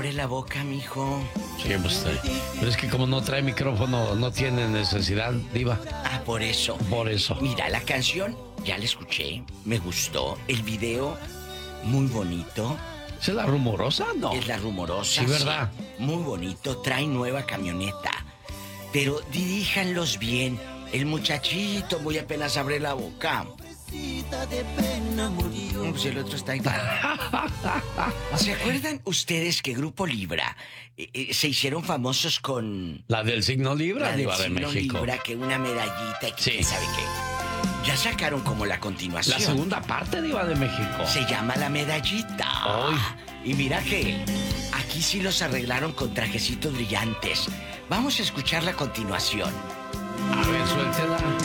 abre la boca, mijo. Sí, pues, pero es que como no trae micrófono, no tiene necesidad, Diva. Ah, por eso. Por eso. Mira, la canción, ya la escuché, me gustó. El video, muy bonito. ¿Es la rumorosa? No. Es la rumorosa. Sí, ¿verdad? Sí, muy bonito, trae nueva camioneta. Pero diríjanlos bien. El muchachito muy apenas abre la boca. Pues el otro está igual. ¿Se acuerdan ustedes que Grupo Libra se hicieron famosos con... La del signo Libra, la del Diva de signo México. Libra, que una medallita y que Sí. quién sabe qué? Ya sacaron como la continuación. La segunda parte, Diva de México. Se llama La Medallita. Ay. Y mira que aquí sí los arreglaron con trajecitos brillantes. Vamos a escuchar la continuación. A ver, suéltela.